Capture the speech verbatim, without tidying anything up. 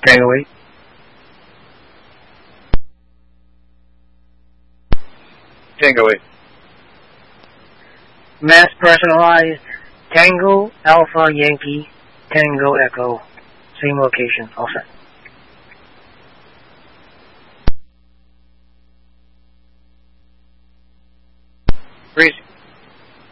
Tango eight. Tango eight. Mass personalized Tango Alpha Yankee Tango Echo. Same location. All set. Breezy.